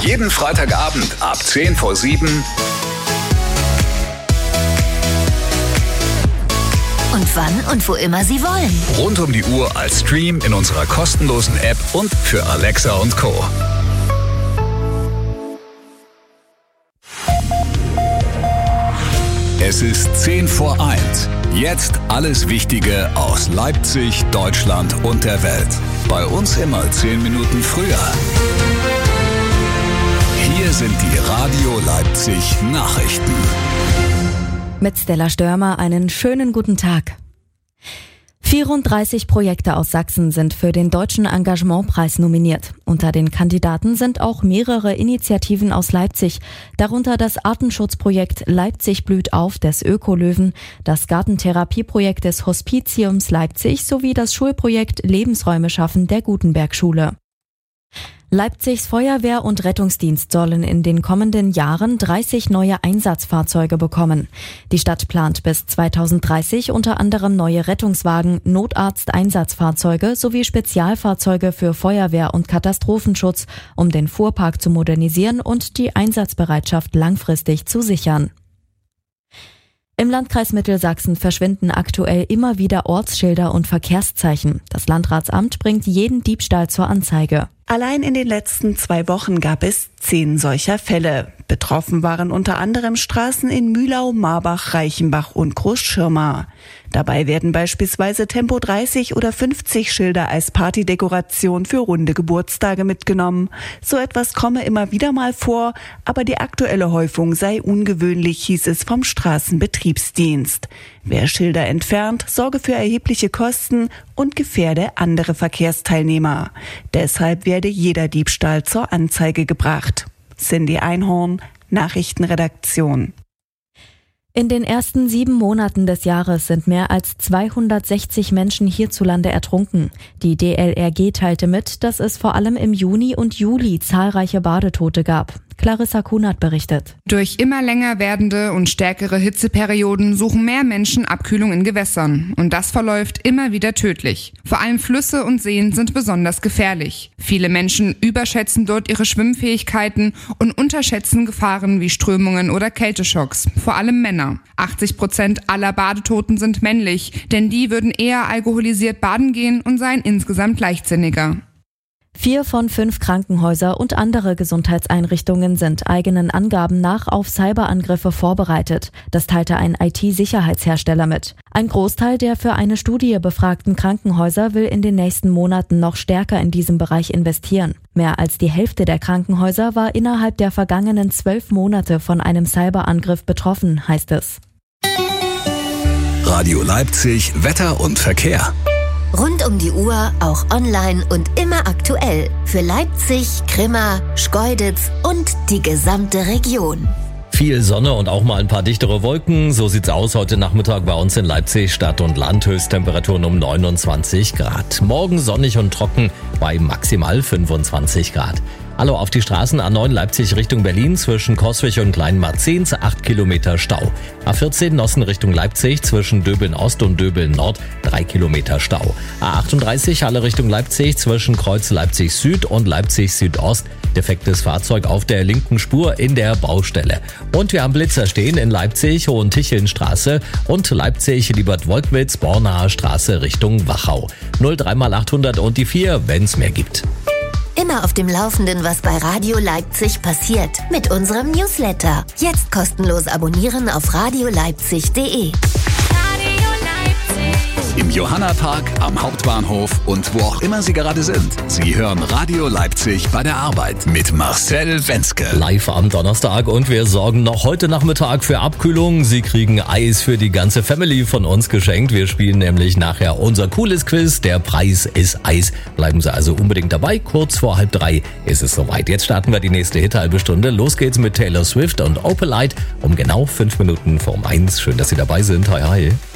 Jeden Freitagabend ab 6:50. Und wann und wo immer Sie wollen. Rund um die Uhr als Stream in unserer kostenlosen App und für Alexa und Co. Es ist 1:10. Jetzt alles Wichtige aus Leipzig, Deutschland und der Welt. Bei uns immer 10 Minuten früher. Hier sind die Radio Leipzig Nachrichten. Mit Stella Störmer einen schönen guten Tag. 34 Projekte aus Sachsen sind für den Deutschen Engagementpreis nominiert. Unter den Kandidaten sind auch mehrere Initiativen aus Leipzig, darunter das Artenschutzprojekt Leipzig blüht auf des Ökolöwen, das Gartentherapieprojekt des Hospitiums Leipzig sowie das Schulprojekt Lebensräume schaffen der Gutenberg-Schule. Leipzigs Feuerwehr- und Rettungsdienst sollen in den kommenden Jahren 30 neue Einsatzfahrzeuge bekommen. Die Stadt plant bis 2030 unter anderem neue Rettungswagen, Notarzt-Einsatzfahrzeuge sowie Spezialfahrzeuge für Feuerwehr- und Katastrophenschutz, um den Fuhrpark zu modernisieren und die Einsatzbereitschaft langfristig zu sichern. Im Landkreis Mittelsachsen verschwinden aktuell immer wieder Ortsschilder und Verkehrszeichen. Das Landratsamt bringt jeden Diebstahl zur Anzeige. Allein in den letzten 2 Wochen gab es 10 solcher Fälle. Betroffen waren unter anderem Straßen in Mühlau, Marbach, Reichenbach und Großschirma. Dabei werden beispielsweise Tempo 30 oder 50 Schilder als Partydekoration für runde Geburtstage mitgenommen. So etwas komme immer wieder mal vor, aber die aktuelle Häufung sei ungewöhnlich, hieß es vom Straßenbetriebsdienst. Wer Schilder entfernt, sorge für erhebliche Kosten und gefährde andere Verkehrsteilnehmer. Deshalb werde jeder Diebstahl zur Anzeige gebracht. Cindy Einhorn, Nachrichtenredaktion. In den ersten 7 Monaten des Jahres sind mehr als 260 Menschen hierzulande ertrunken. Die DLRG teilte mit, dass es vor allem im Juni und Juli zahlreiche Badetote gab. Clarissa Kunert berichtet. Durch immer länger werdende und stärkere Hitzeperioden suchen mehr Menschen Abkühlung in Gewässern. Und das verläuft immer wieder tödlich. Vor allem Flüsse und Seen sind besonders gefährlich. Viele Menschen überschätzen dort ihre Schwimmfähigkeiten und unterschätzen Gefahren wie Strömungen oder Kälteschocks. Vor allem Männer. 80% aller Badetoten sind männlich, denn die würden eher alkoholisiert baden gehen und seien insgesamt leichtsinniger. 4 von 5 Krankenhäuser und andere Gesundheitseinrichtungen sind eigenen Angaben nach auf Cyberangriffe vorbereitet. Das teilte ein IT-Sicherheitshersteller mit. Ein Großteil der für eine Studie befragten Krankenhäuser will in den nächsten Monaten noch stärker in diesem Bereich investieren. Mehr als die Hälfte der Krankenhäuser war innerhalb der vergangenen 12 Monate von einem Cyberangriff betroffen, heißt es. Radio Leipzig, Wetter und Verkehr. Rund um die Uhr, auch online und immer aktuell. Für Leipzig, Grimma, Schkeuditz und die gesamte Region. Viel Sonne und auch mal ein paar dichtere Wolken. So sieht's aus heute Nachmittag bei uns in Leipzig, Stadt und Land. Höchsttemperaturen um 29 Grad. Morgen sonnig und trocken bei maximal 25 Grad. Hallo auf die Straßen A9 Leipzig Richtung Berlin zwischen Coswig und Kleinmarzehn 8 Kilometer Stau. A14 Nossen Richtung Leipzig zwischen Döbeln Ost und Döbeln Nord 3 Kilometer Stau. A38 Halle Richtung Leipzig zwischen Kreuz Leipzig Süd und Leipzig Südost. Defektes Fahrzeug auf der linken Spur in der Baustelle. Und wir haben Blitzer stehen in Leipzig Hohentichelnstraße und Leipzig Liebert-Wolkwitz Bornaer Straße Richtung Wachau. 03x800 und die 4, wenn's mehr gibt. Immer auf dem Laufenden, was bei Radio Leipzig passiert. Mit unserem Newsletter. Jetzt kostenlos abonnieren auf radioleipzig.de. Im Johannapark, am Hauptbahnhof und wo auch immer Sie gerade sind. Sie hören Radio Leipzig bei der Arbeit mit Marcel Wenzke. Live am Donnerstag und wir sorgen noch heute Nachmittag für Abkühlung. Sie kriegen Eis für die ganze Family von uns geschenkt. Wir spielen nämlich nachher unser cooles Quiz. Der Preis ist Eis. Bleiben Sie also unbedingt dabei. Kurz vor 2:30 ist es soweit. Jetzt starten wir die nächste halbe Stunde. Los geht's mit Taylor Swift und Opalite um genau 5 Minuten vor 1. Schön, dass Sie dabei sind. Hi, hi.